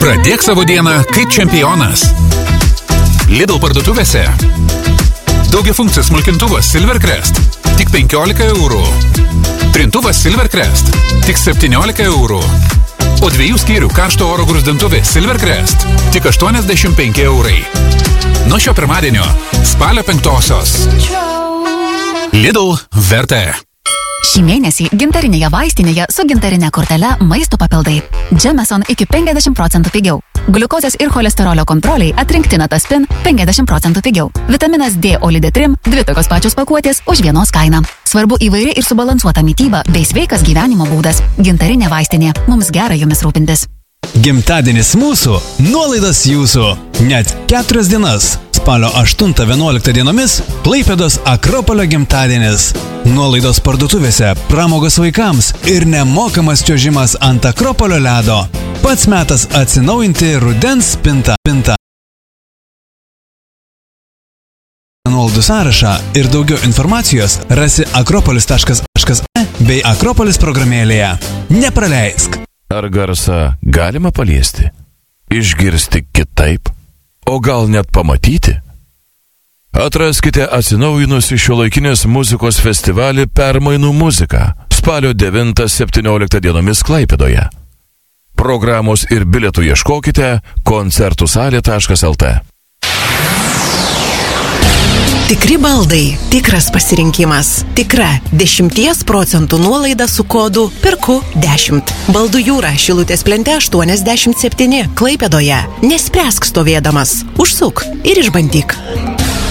Pradėk savo dieną kaip čempionas. Lidl parduotuvėse. Daugiafunkcis smulkintuvas Silvercrest. Tik 15 eurų. Trintuvas Silvercrest. Tik 17 eurų. O 2 skyrių karšto oro gruzdintuvė Silvercrest. Tik 85 eurai. Nuo šio pirmadienio, spalio 5-osios. Lidl vertė. Šį mėnesį gintarinėje vaistinėje su gintarinė kortele maisto papildai. Jameson iki 50% pigiau. Gliukozės ir cholesterolio kontroliai atrinkti Nataspin 50% pigiau. Vitaminas D Olidetrim 2 tokios pačios pakuotės už vienos kainą. Svarbu įvairi ir subalansuota mityba bei sveikas gyvenimo būdas. Gintarinė vaistinė. Mums gera jumis rūpintis. Gimtadienis mūsų, nuolaidos jūsų. Net 4 dienas. Spalio 8-11 dienomis Klaipėdos Akropolio gimtadienis. Nuolaidos parduotuvėse, pramogos vaikams ir nemokamas čiuožimas ant Akropolio ledo. Pats metas atsinaujinti rudens spintą. Nuolaidų sąrašą ir daugiau informacijos rasi akropolis.e bei Akropolis programėlėje. Nepraleisk. Ar garsą galima paliesti? Išgirsti kitaip? O gal net pamatyti? Atraskite atsinaujinusi šiuolaikinės muzikos festivalį Permainų muzika spalio 9-17 dienomis Klaipėdoje. Programos ir bilietų ieškokite koncertusalė.lt. Tikri baldai, tikras pasirinkimas. Tikra 10% nuolaida su kodu PERKU 10. Baldų jūra, Šilutės plente 87, Klaipėdoje. Nespręsk stovėdamas. Užsuk ir išbandyk.